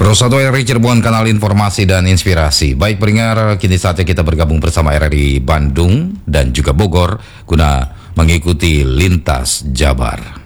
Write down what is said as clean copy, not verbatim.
Rosato RRI Cirebon, kanal informasi dan inspirasi. Baik pendengar, kini saatnya kita bergabung bersama RRI Bandung dan juga Bogor guna mengikuti Lintas Jabar.